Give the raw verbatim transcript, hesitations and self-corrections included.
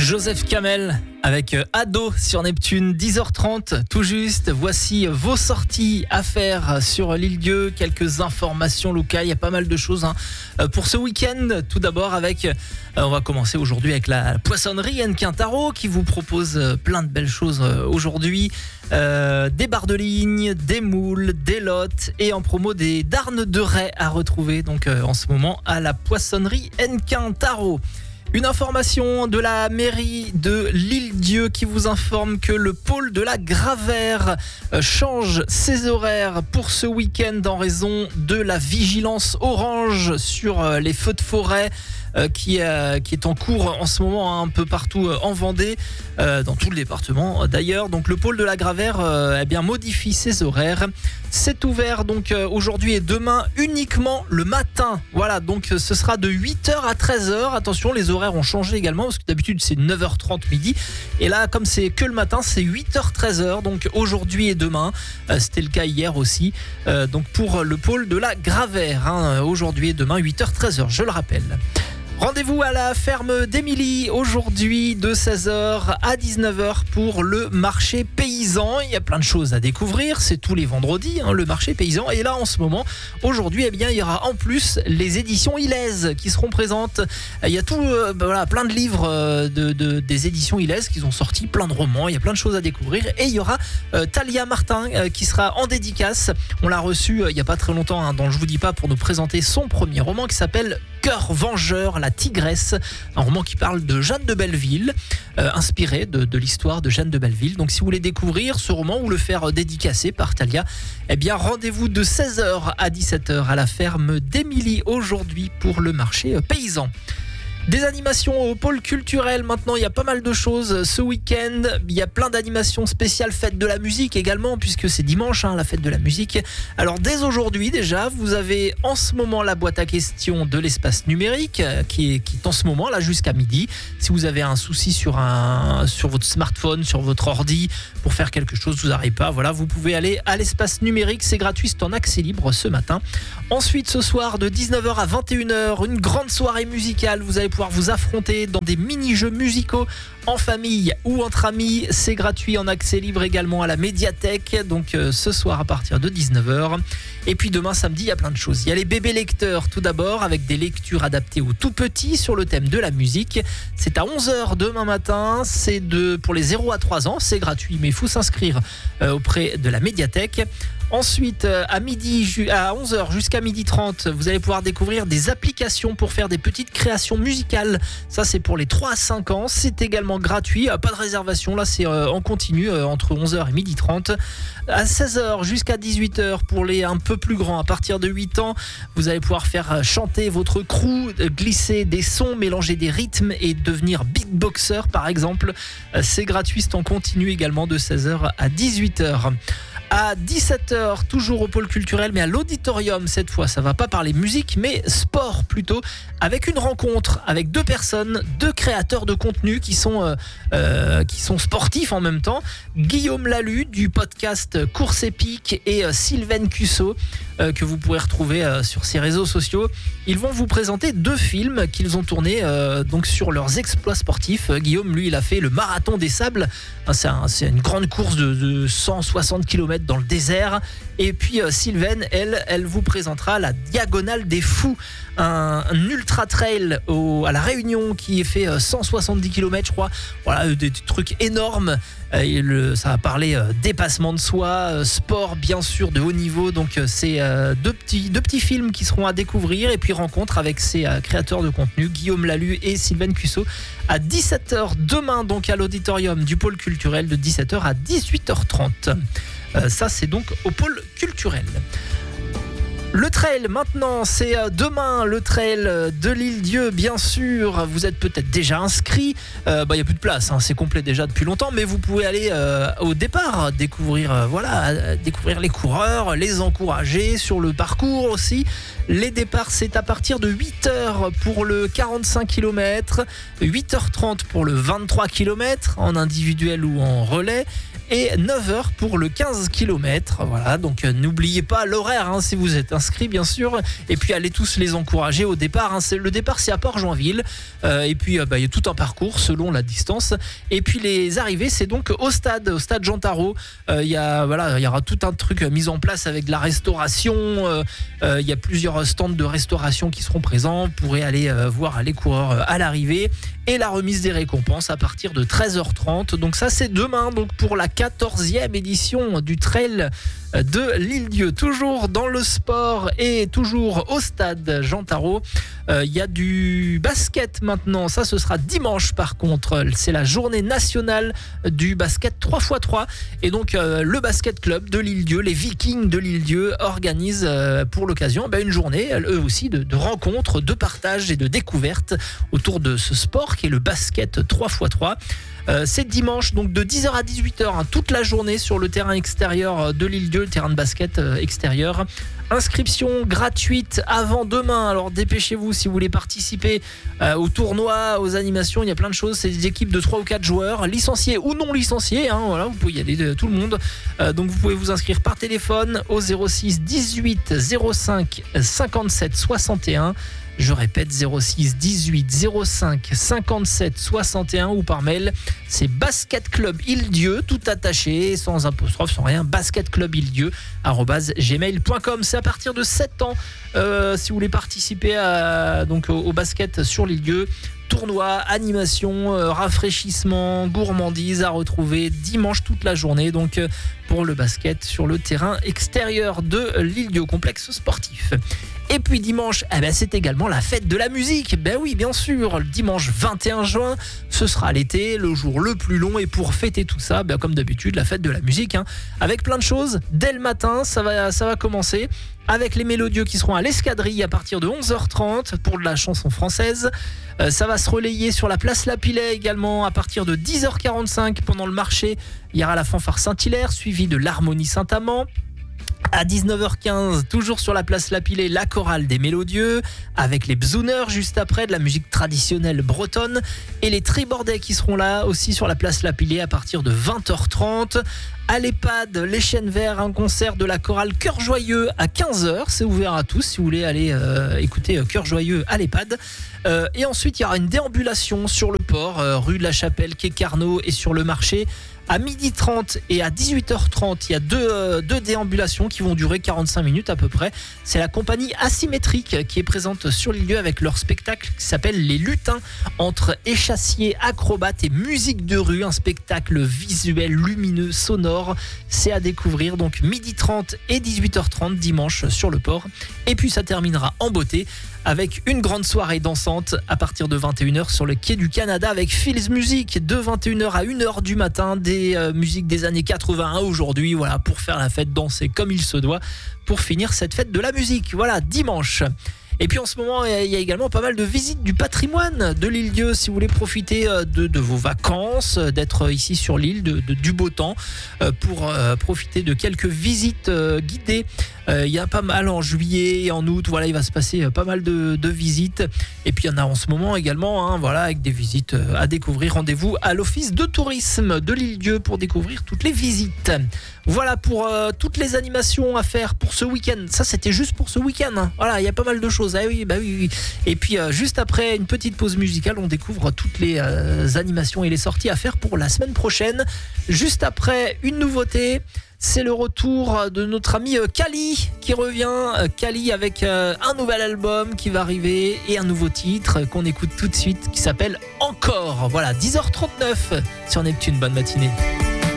Joseph Kamel avec Ado sur Neptune, dix heures trente tout juste. Voici vos sorties à faire sur l'île-Dieu, quelques informations locales, il y a pas mal de choses hein, pour ce week-end. Tout d'abord avec, on va commencer aujourd'hui avec la poissonnerie Enquintaro qui vous propose plein de belles choses aujourd'hui. Euh, des barres de ligne, des moules, des lottes et en promo des darnes de raie à retrouver donc euh, en ce moment à la poissonnerie Enquintaro. Une information de la mairie de l'île-Dieu qui vous informe que le pôle de la Gravère change ses horaires pour ce week-end en raison de la vigilance orange sur les feux de forêt qui, qui est en cours en ce moment un peu partout en Vendée, dans tout le département d'ailleurs. Donc le pôle de la Gravère eh bien, modifie ses horaires. C'est ouvert donc aujourd'hui et demain uniquement le matin. Voilà, donc ce sera de huit heures à treize heures. Attention, les horaires ont changé également parce que d'habitude c'est neuf heures trente midi. Et là, comme c'est que le matin, c'est huit heures treize heures. Donc aujourd'hui et demain, c'était le cas hier aussi. Donc pour le pôle de la Gravère, hein, aujourd'hui et demain, huit heures treize heures, je le rappelle. Rendez-vous à la ferme d'Émilie aujourd'hui de seize heures à dix-neuf heures pour le marché paysan. Il y a plein de choses à découvrir, c'est tous les vendredis hein, le marché paysan. Et là en ce moment, aujourd'hui, eh bien, il y aura en plus les éditions Ilez qui seront présentes. Il y a tout, euh, voilà, plein de livres de, de, des éditions Ilez qui ont sorti, plein de romans, il y a plein de choses à découvrir. Et il y aura euh, Talia Martin euh, qui sera en dédicace. On l'a reçue euh, il n'y a pas très longtemps hein, dans Je vous dis pas pour nous présenter son premier roman qui s'appelle Cœur Vengeur, la tigresse, un roman qui parle de Jeanne de Belleville, euh, inspiré de, de l'histoire de Jeanne de Belleville. Donc si vous voulez découvrir ce roman ou le faire dédicacer par Talia, eh bien rendez-vous de seize heures à dix-sept heures à la ferme d'Émilie aujourd'hui pour le marché paysan. Des animations au pôle culturel, maintenant il y a pas mal de choses ce week-end, il y a plein d'animations spéciales fête de la musique également puisque c'est dimanche hein, la fête de la musique. Alors dès aujourd'hui déjà vous avez en ce moment la boîte à questions de l'espace numérique qui est, qui est en ce moment là jusqu'à midi. Si vous avez un souci sur, un, sur votre smartphone, sur votre ordi pour faire quelque chose, vous n'arrivez pas, voilà, vous pouvez aller à l'espace numérique, c'est gratuit, c'est en accès libre ce matin. Ensuite ce soir de dix-neuf heures à vingt et une heures, une grande soirée musicale, vous allez pouvoir vous affronter dans des mini-jeux musicaux en famille ou entre amis. C'est gratuit en accès libre également à la médiathèque. Donc euh, ce soir à partir de dix-neuf heures. Et puis demain samedi, il y a plein de choses. Il y a les bébés lecteurs tout d'abord avec des lectures adaptées aux tout petits sur le thème de la musique. C'est à onze heures demain matin. C'est de, pour les zéro à trois ans. C'est gratuit mais il faut s'inscrire euh, auprès de la médiathèque. Ensuite, à midi, à onze heures jusqu'à midi trente, vous allez pouvoir découvrir des applications pour faire des petites créations musicales. Ça, c'est pour les trois à cinq ans. C'est également gratuit, pas de réservation. Là, c'est en continu entre onze heures et midi trente. À seize heures jusqu'à dix-huit heures pour les un peu plus grands. À partir de huit ans, vous allez pouvoir faire chanter votre crew, glisser des sons, mélanger des rythmes et devenir beatboxer, par exemple. C'est gratuit, c'est en continu également de seize heures à dix-huit heures. À dix-sept heures, toujours au pôle culturel, mais à l'auditorium cette fois. Ça va pas parler musique, mais sport plutôt, avec une rencontre avec deux personnes, deux créateurs de contenu qui sont, euh, euh, qui sont sportifs en même temps. Guillaume Lalu du podcast Course épique et euh, Sylvain Cusso euh, que vous pourrez retrouver euh, sur ses réseaux sociaux. Ils vont vous présenter deux films qu'ils ont tournés euh, donc sur leurs exploits sportifs. Euh, Guillaume, lui, il a fait le marathon des sables. Hein, c'est, un, c'est une grande course de, de cent soixante kilomètres dans le désert. Et puis euh, Sylvaine, elle, elle vous présentera la Diagonale des Fous, un, un ultra trail au, à la Réunion qui est fait euh, cent soixante-dix kilomètres, je crois. Voilà, des, des trucs énormes. Euh, et le, ça va parler euh, dépassement de soi, euh, sport bien sûr de haut niveau. Donc euh, c'est euh, deux petits deux petits films qui seront à découvrir et puis rencontre avec ces euh, créateurs de contenu Guillaume Lalu et Sylvain Cusso à dix-sept heures demain donc à l'auditorium du pôle culturel de dix-sept heures à dix-huit heures trente. Euh, ça c'est donc au pôle culturel. Le trail maintenant, c'est demain le trail de l'île-Dieu, bien sûr. Vous êtes peut-être déjà inscrit. Euh, bah, il n'y a plus de place, hein, c'est complet déjà depuis longtemps, mais vous pouvez aller euh, au départ, découvrir, euh, voilà, euh, découvrir les coureurs, les encourager sur le parcours aussi. Les départs, c'est à partir de huit heures pour le quarante-cinq kilomètres, huit heures trente pour le vingt-trois kilomètres en individuel ou en relais, et neuf heures pour le quinze kilomètres. Voilà, donc euh, n'oubliez pas l'horaire hein, si vous êtes inscrits bien sûr. Et puis allez tous les encourager au départ. Hein. C'est, le départ c'est à Port-Joinville. Euh, et puis euh, bah, il y a tout un parcours selon la distance. Et puis les arrivées c'est donc au stade, au stade Jean Tarot. Euh, il y a voilà, il y aura tout un truc mis en place avec de la restauration. Euh, euh, il y a plusieurs stands de restauration qui seront présents. Vous pourrez aller euh, voir les coureurs à l'arrivée. Et la remise des récompenses à partir de treize heures trente. Donc ça c'est demain donc pour la quatorzième édition du trail de l'Île-Dieu. Toujours dans le sport et toujours au stade Jean Tarot. Il euh, y a du basket maintenant. Ça ce sera dimanche par contre. C'est la journée nationale du basket trois par trois. Et donc euh, le basket club de l'Île-Dieu, les Vikings de l'Île-Dieu organisent euh, pour l'occasion bah, une journée eux aussi de, de rencontres, de partage et de découvertes autour de ce sport qui est le basket trois par trois. Euh, c'est dimanche donc de dix heures à dix-huit heures hein, toute la journée sur le terrain extérieur de l'Île-Dieu, le terrain de basket euh, extérieur. Inscription gratuite avant demain, alors dépêchez-vous si vous voulez participer euh, au tournoi, aux animations, il y a plein de choses, c'est des équipes de trois ou quatre joueurs, licenciés ou non licenciés, hein, voilà, vous pouvez y aller de tout le monde, euh, donc vous pouvez vous inscrire par téléphone au zéro six dix-huit zéro cinq cinquante-sept soixante et un. Je répète, zéro six dix-huit zéro cinq cinquante-sept soixante et un ou par mail, c'est Basket Club Île-Dieu, tout attaché, sans apostrophe, sans rien, basketclubîle-dieu arobase gmail point com. C'est à partir de sept ans, euh, si vous voulez participer à, donc, au, au basket sur l'Île-Dieu. Tournoi, animation, euh, rafraîchissement, gourmandise à retrouver dimanche toute la journée donc euh, pour le basket sur le terrain extérieur de l'Île-Dieu, complexe sportif. Et puis dimanche, eh ben, c'est également la fête de la musique. Ben oui, bien sûr, le dimanche vingt et un juin, ce sera l'été, le jour le plus long. Et pour fêter tout ça, ben, comme d'habitude, la fête de la musique, hein, avec plein de choses. Dès le matin, ça va, ça va commencer avec les mélodieux qui seront à l'Escadrille à partir de onze heures trente pour de la chanson française. Euh, ça va se relayer sur la place Lapillet également à partir de dix heures quarante-cinq pendant le marché. Il y aura la fanfare Saint-Hilaire suivie de l'harmonie Saint-Amand. À dix-neuf heures quinze, toujours sur la place Lapillet, la chorale des Mélodieux, avec les Bzouners juste après, de la musique traditionnelle bretonne, et les Tribordais qui seront là aussi sur la place Lapillet à partir de vingt heures trente. À l'EHPAD, les Chênes Verts, un concert de la chorale Cœur Joyeux à quinze heures. C'est ouvert à tous si vous voulez aller euh, écouter Cœur Joyeux à l'EHPAD. Euh, et ensuite, il y aura une déambulation sur le port, euh, rue de la Chapelle, quai Carnot et sur le marché. À midi trente et à dix-huit heures trente, il y a deux, euh, deux déambulations qui vont durer quarante-cinq minutes à peu près. C'est la compagnie Asymétrique qui est présente sur les lieux avec leur spectacle qui s'appelle Les Lutins, entre échassiers, acrobates et musique de rue. Un spectacle visuel, lumineux, sonore. C'est à découvrir donc midi trente et dix-huit heures trente dimanche sur le port. Et puis ça terminera en beauté avec une grande soirée dansante à partir de vingt et une heures sur le quai du Canada avec Phil's Music de vingt et une heures à une heure du matin, des euh, musiques des années quatre-vingt aujourd'hui, voilà, pour faire la fête, danser comme il se doit, pour finir cette fête de la musique, voilà, dimanche. Et puis en ce moment, il y a également pas mal de visites du patrimoine de l'Île-Dieu. Si vous voulez profiter de, de vos vacances, d'être ici sur l'île, de, de, du beau temps, pour profiter de quelques visites guidées. Il y a pas mal en juillet et en août, voilà, il va se passer pas mal de, de visites. Et puis il y en a en ce moment également, hein, voilà, avec des visites à découvrir. Rendez-vous à l'office de tourisme de l'Île-Dieu pour découvrir toutes les visites. Voilà pour euh, toutes les animations à faire pour ce week-end. Ça, c'était juste pour ce week-end. Hein. Voilà, il y a pas mal de choses. Ah oui, bah oui, oui. Et puis euh, juste après une petite pause musicale, on découvre toutes les euh, animations et les sorties à faire pour la semaine prochaine. Juste après, une nouveauté. C'est le retour de notre ami Kali qui revient. Kali avec un nouvel album qui va arriver et un nouveau titre qu'on écoute tout de suite qui s'appelle Encore. Voilà, dix heures trente-neuf sur Neptune. Bonne matinée.